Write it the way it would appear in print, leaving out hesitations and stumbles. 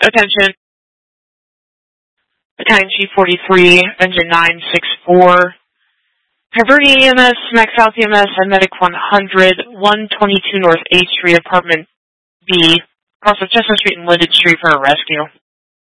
Attention. Battalion Chief 43, Engine 964. Hibernia EMS, Max South EMS, and Medic 100, 122 North 8th Street, Apartment B, across the Chestnut Street and Linden Street for a rescue.